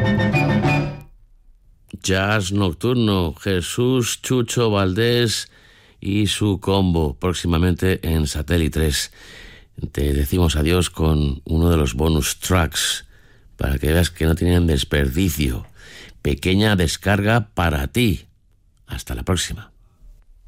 Jazz Nocturno, Jesús Chucho Valdés y su combo, próximamente en Satélite 3. Te decimos adiós con uno de los bonus tracks, para que veas que no tienen desperdicio. Pequeña descarga para ti. Hasta la próxima.